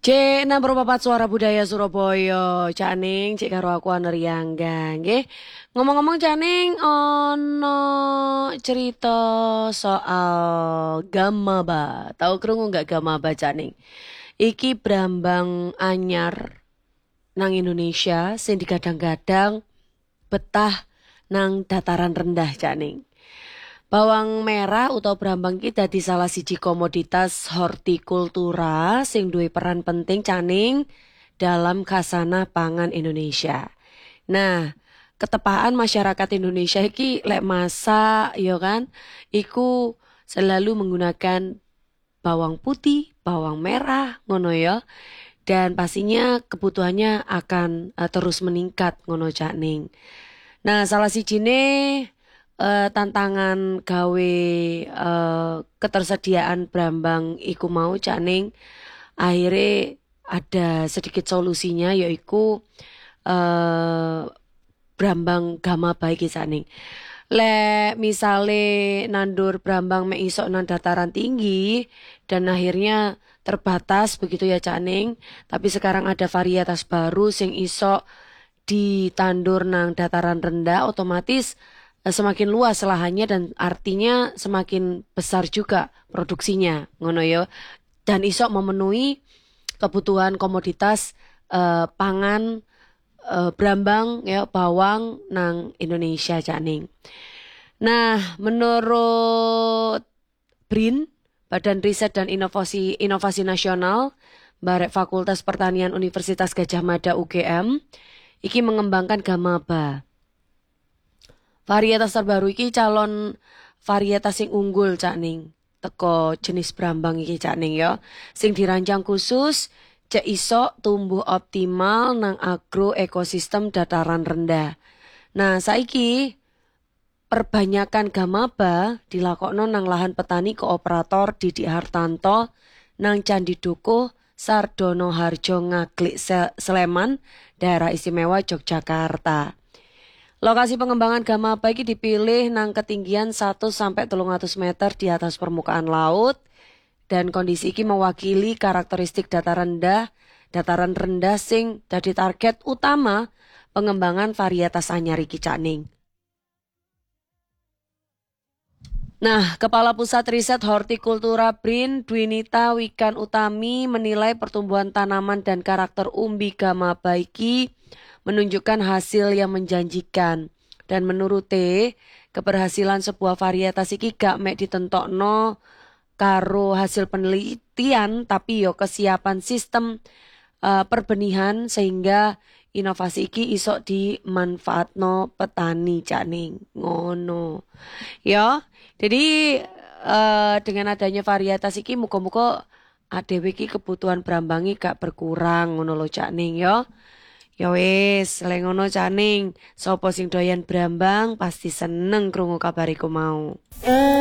Cek 64 Suara Budaya Surabaya. Cak Ning, cek karo aku Aneriangga. Nggih. Ngomong-ngomong Cak Ning, ono cerita soal Gamaba. Tahu krungu nggak Gamaba Cak Ning? Iki brambang anyar nang Indonesia sing digadang-gadang betah nang dataran rendah Cak Ning. Bawang merah utawa brambang iki dadi salah siji komoditas hortikultura sing duwe peran penting caning dalam khasanah pangan Indonesia. Nah, ketepaan masyarakat Indonesia iki lek masak ya kan, iku selalu menggunakan bawang putih, bawang merah ngono ya. Dan pastinya kebutuhannya akan terus meningkat ngono caning. Nah, salah sijine tantangan gawe ketersediaan brambang iku mau caning akhirnya ada sedikit solusinya yaitu brambang gama baik caning. Le misale nandur brambang mek isok nang dataran tinggi dan akhirnya terbatas begitu ya caning, tapi sekarang ada varietas baru sing isok ditandur nang dataran rendah otomatis semakin luas lahannya dan artinya semakin besar juga produksinya ngono ya dan iso memenuhi kebutuhan komoditas pangan brambang ya bawang nang Indonesia caning. Nah, menurut BRIN Badan Riset dan Inovasi Nasional Barek Fakultas Pertanian Universitas Gadjah Mada UGM iki mengembangkan Gamaba. Varietas terbaru iki calon varietas sing unggul Cak Ning. Teko jenis brambang iki Cak Ning ya. Sing dirancang khusus cek iso tumbuh optimal nang agro ekosistem dataran rendah. Nah, saiki perbanyakan Gamaba dilakokno nang lahan petani kooperator Didik Hartanto nang Candi Dukuh Sardono Harjo Ngaglik Sleman, Daerah Istimewa Yogyakarta. Lokasi pengembangan Gamaba iki dipilih nang ketinggian 1 sampai 300 meter di atas permukaan laut dan kondisi iki mewakili karakteristik dataran rendah sing dadi target utama pengembangan varietas anyar iki Cak Ning. Nah, Kepala Pusat Riset Hortikultura BRIN Dwinita Wikan Utami menilai pertumbuhan tanaman dan karakter umbi Gamaba iki menunjukkan hasil yang menjanjikan. Dan menurut keberhasilan sebuah varietas iki gak mek ditentokno karo hasil penelitian tapi yo kesiapan sistem perbenihan sehingga inovasi iki isok dimanfaatno petani caning ngono. Ya, jadi dengan adanya varietas iki muga-muga adewe iki kebutuhan brambangi gak berkurang ngono lo caning ya. Ya wis, lek ngono caning, sapa sing doyan brambang pasti seneng krungu kabariku mau.